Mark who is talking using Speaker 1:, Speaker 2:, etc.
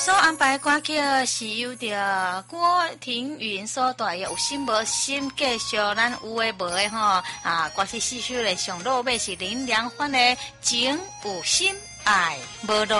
Speaker 1: 所安排歌曲是由着郭庭云所带的，有心无心，继续咱有诶无诶吼歌曲四首咧，上落尾是林良欢的情有心爱无路。